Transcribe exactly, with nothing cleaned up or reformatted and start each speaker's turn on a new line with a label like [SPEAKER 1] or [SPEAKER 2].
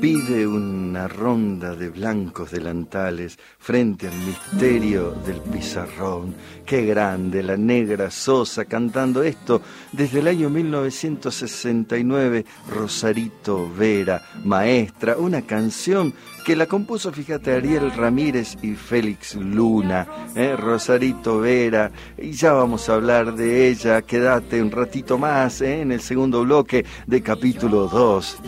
[SPEAKER 1] pide una ronda de blancos delantales frente al misterio del pizarrón. Qué grande la Negra Sosa cantando esto desde el año mil novecientos sesenta y nueve. Rosarito Vera, maestra, una canción que la compuso, fíjate, Ariel Ramírez y Félix Luna, ¿eh? Rosarito Vera, y ya vamos a hablar de ella. Quédate un ratito más, ¿eh? En el segundo bloque de capítulo dos.